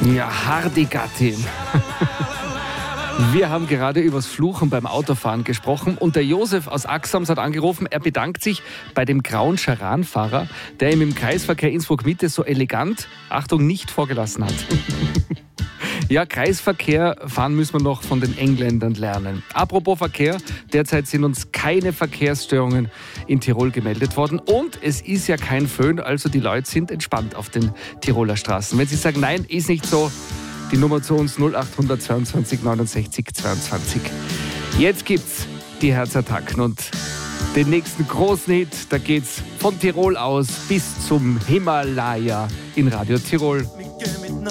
Ja, Hardy-Gattin. Wir haben gerade übers Fluchen beim Autofahren gesprochen und der Josef aus Axams hat angerufen. Er bedankt sich bei dem grauen Charan-Fahrer, der ihm im Kreisverkehr Innsbruck-Mitte so elegant, Achtung, nicht vorgelassen hat. Ja, Kreisverkehr fahren müssen wir noch von den Engländern lernen. Apropos Verkehr, derzeit sind uns keine Verkehrsstörungen in Tirol gemeldet worden. Und es ist ja kein Föhn, also die Leute sind entspannt auf den Tiroler Straßen. Wenn Sie sagen, nein, ist nicht so, die Nummer zu uns 0800 22 69 22. Jetzt gibt's die Herzattacken und den nächsten großen Hit, da geht's von Tirol aus bis zum Himalaya in Radio Tirol.